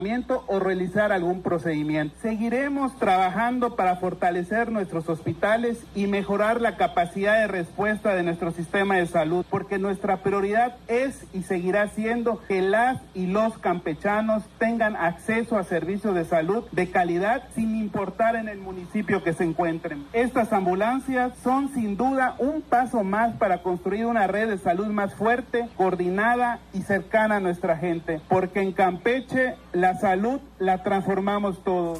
o realizar algún procedimiento. Seguiremos trabajando para fortalecer nuestros hospitales y mejorar la capacidad de respuesta de nuestro sistema de salud, porque nuestra prioridad es y seguirá siendo que las y los campechanos tengan acceso a servicios de salud de calidad sin importar en el municipio que se encuentren. Estas ambulancias son sin duda un paso más para construir una red de salud más fuerte, coordinada y cercana a nuestra gente, porque en Campeche la salud la transformamos todos.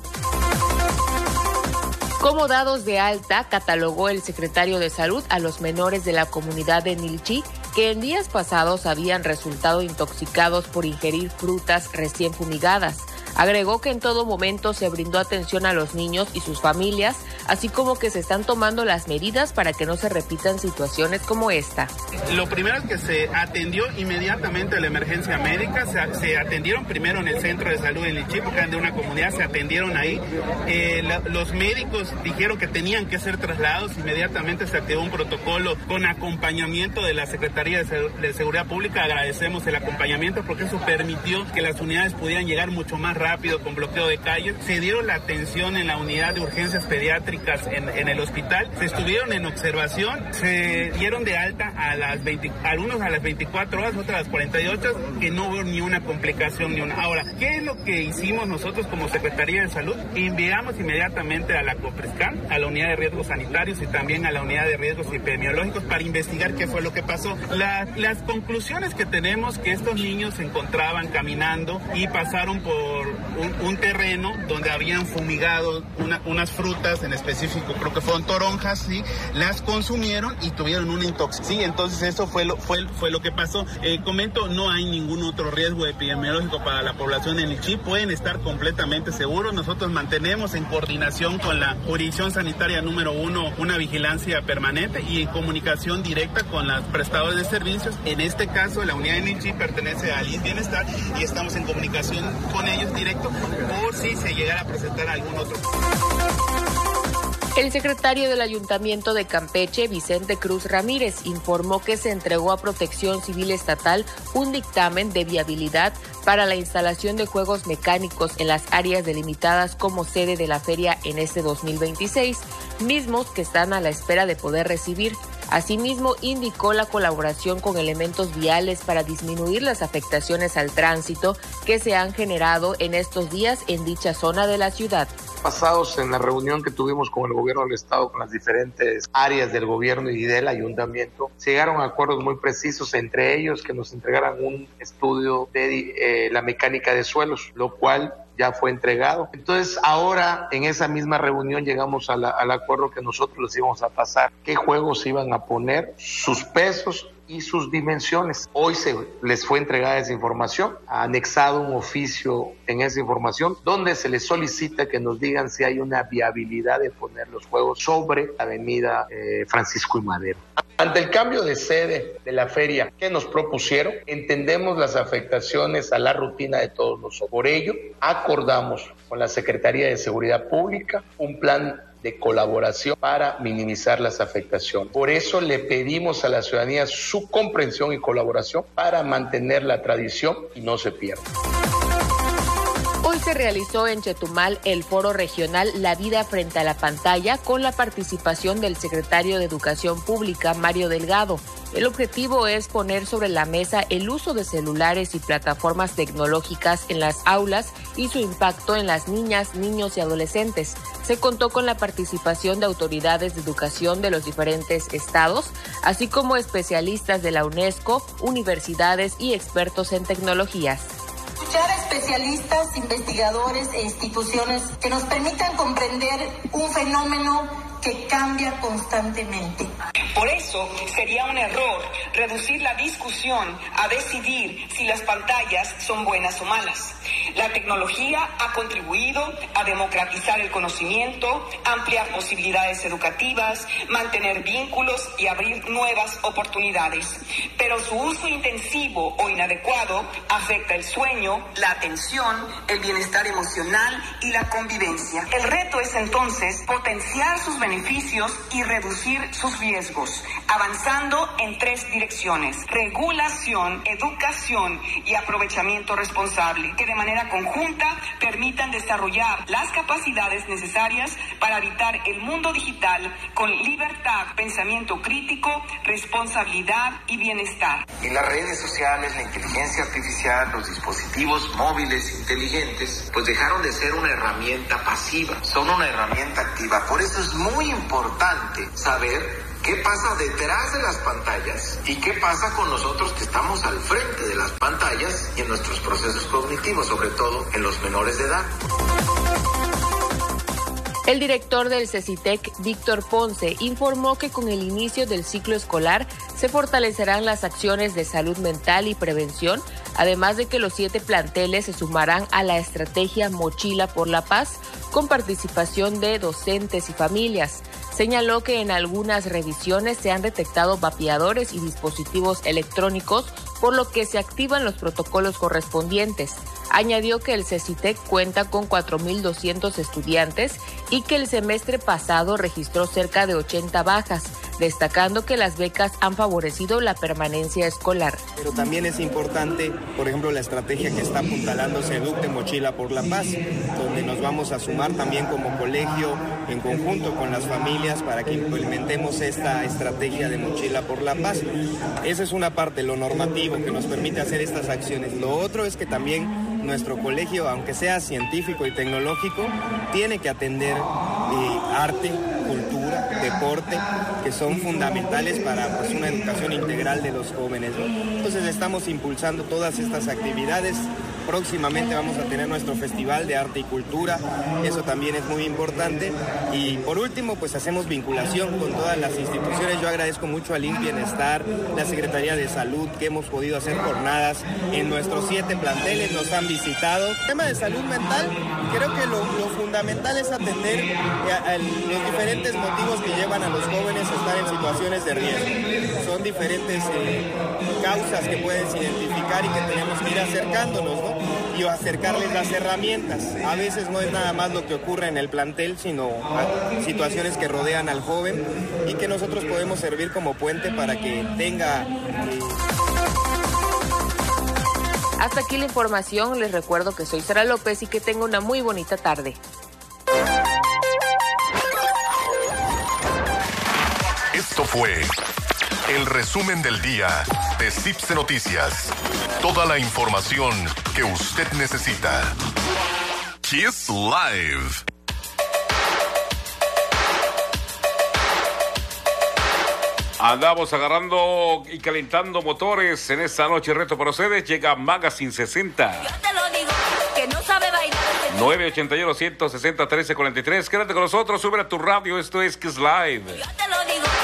Como dados de alta, catalogó el secretario de Salud a los menores de la comunidad de Nilchí que en días pasados habían resultado intoxicados por ingerir frutas recién fumigadas. Agregó que en todo momento se brindó atención a los niños y sus familias, así como que se están tomando las medidas para que no se repitan situaciones como esta. Lo primero es que se atendió inmediatamente la emergencia médica, se atendieron primero en el centro de salud en Nilchí, porque eran de una comunidad, se atendieron ahí. Los médicos dijeron que tenían que ser trasladados, inmediatamente se activó un protocolo con acompañamiento de la Secretaría de Seguridad Pública. Agradecemos el acompañamiento porque eso permitió que las unidades pudieran llegar mucho más rápido con bloqueo de calles. Se dieron la atención en la unidad de urgencias pediátricas en el hospital, se estuvieron en observación, se dieron de alta algunos a las 24 horas, otros a las 48, que no hubo ni una complicación ni una. Ahora, ¿qué es lo que hicimos nosotros como Secretaría de Salud? Enviamos inmediatamente a la COPRESCAN, a la unidad de riesgos sanitarios y también a la unidad de riesgos epidemiológicos para investigar qué fue lo que pasó. Las conclusiones que tenemos, que estos niños se encontraban caminando y pasaron por un terreno donde habían fumigado unas frutas, en específico creo que fueron toronjas, ¿sí? Las consumieron y tuvieron una intoxicación. Sí, entonces eso fue lo que pasó. Comento, no hay ningún otro riesgo epidemiológico para la población en Nilchí, pueden estar completamente seguros. Nosotros mantenemos en coordinación con la jurisdicción sanitaria número 1 una vigilancia permanente y en comunicación directa con los prestadores de servicios. En este caso, la unidad de Nilchí pertenece al INS Bienestar y estamos en comunicación con ellos directo por si se llegara a presentar algún otro. El secretario del Ayuntamiento de Campeche, Vicente Cruz Ramírez, informó que se entregó a Protección Civil Estatal un dictamen de viabilidad para la instalación de juegos mecánicos en las áreas delimitadas como sede de la feria en este 2026, mismos que están a la espera de poder recibir. Asimismo, indicó la colaboración con elementos viales para disminuir las afectaciones al tránsito que se han generado en estos días en dicha zona de la ciudad. Pasados en la reunión que tuvimos con el gobierno del estado, con las diferentes áreas del gobierno y del ayuntamiento, se llegaron a acuerdos muy precisos, entre ellos que nos entregaran un estudio de la mecánica de suelos, lo cual ya fue entregado. Entonces ahora en esa misma reunión llegamos al acuerdo que nosotros les íbamos a pasar qué juegos iban a poner, sus pesos y sus dimensiones. Hoy se les fue entregada esa información, ha anexado un oficio en esa información donde se les solicita que nos digan si hay una viabilidad de poner los juegos sobre la avenida Francisco y Madero. Ante el cambio de sede de la feria que nos propusieron, entendemos las afectaciones a la rutina de todos nosotros. Por ello, acordamos con la Secretaría de Seguridad Pública un plan de colaboración para minimizar las afectaciones. Por eso le pedimos a la ciudadanía su comprensión y colaboración para mantener la tradición y no se pierda. Hoy se realizó en Chetumal el foro regional La Vida Frente a la Pantalla con la participación del secretario de Educación Pública, Mario Delgado. El objetivo es poner sobre la mesa el uso de celulares y plataformas tecnológicas en las aulas y su impacto en las niñas, niños y adolescentes. Se contó con la participación de autoridades de educación de los diferentes estados, así como especialistas de la UNESCO, universidades y expertos en tecnologías. Escuchar a especialistas, investigadores e instituciones que nos permitan comprender un fenómeno que cambia constantemente. Por eso sería un error reducir la discusión a decidir si las pantallas son buenas o malas. La tecnología ha contribuido a democratizar el conocimiento, ampliar posibilidades educativas, mantener vínculos y abrir nuevas oportunidades. Pero su uso intensivo o inadecuado afecta el sueño, la atención, el bienestar emocional y la convivencia. El reto es entonces potenciar sus beneficios beneficios y reducir sus riesgos, avanzando en 3 direcciones: regulación, educación y aprovechamiento responsable, que de manera conjunta permitan desarrollar las capacidades necesarias para habitar el mundo digital con libertad, pensamiento crítico, responsabilidad y bienestar. Y las redes sociales, la inteligencia artificial, los dispositivos móviles inteligentes, pues dejaron de ser una herramienta pasiva, son una herramienta activa. Por eso es muy importante saber qué pasa detrás de las pantallas y qué pasa con nosotros que estamos al frente de las pantallas y en nuestros procesos cognitivos, sobre todo en los menores de edad. El director del CECITEC, Víctor Ponce, informó que con el inicio del ciclo escolar se fortalecerán las acciones de salud mental y prevención, además de que los 7 planteles se sumarán a la estrategia Mochila por la Paz, con participación de docentes y familias. Señaló que en algunas revisiones se han detectado vapeadores y dispositivos electrónicos, por lo que se activan los protocolos correspondientes. Añadió que el CECITEC cuenta con 4.200 estudiantes y que el semestre pasado registró cerca de 80 bajas, destacando que las becas han favorecido la permanencia escolar. Pero también es importante, por ejemplo, la estrategia que está apuntalando CEDUC de Mochila por la Paz, donde nos vamos a sumar también como colegio en conjunto con las familias para que implementemos esta estrategia de Mochila por la Paz. Esa es una parte, lo normativo, que nos permite hacer estas acciones. Lo otro es que también nuestro colegio, aunque sea científico y tecnológico, tiene que atender arte, cultura, deporte, que son fundamentales para una educación integral de los jóvenes, ¿no? Entonces estamos impulsando todas estas actividades. Próximamente vamos a tener nuestro Festival de Arte y Cultura, eso también es muy importante. Y por último, pues hacemos vinculación con todas las instituciones. Yo agradezco mucho al INS Bienestar, la Secretaría de Salud, que hemos podido hacer jornadas en nuestros 7 planteles, nos han visitado. El tema de salud mental, creo que lo fundamental es atender los diferentes motivos que llevan a los jóvenes a estar en situaciones de riesgo. Son diferentes causas que puedes identificar y que tenemos que ir acercándonos, ¿no? Y acercarles las herramientas. A veces no es nada más lo que ocurre en el plantel, sino situaciones que rodean al joven y que nosotros podemos servir como puente para que tenga... Hasta aquí la información. Les recuerdo que soy Sara López y que tenga una muy bonita tarde. Esto fue el resumen del día de CIPSE Noticias. Toda la información que usted necesita. Kiss Live. Andamos agarrando y calentando motores en esta noche. Reto para ustedes. Llega Magazine 60. Yo te lo digo, que no sabe bailar. 981-160-1343. Quédate con nosotros. Sube a tu radio. Esto es Kiss Live. Yo te lo digo.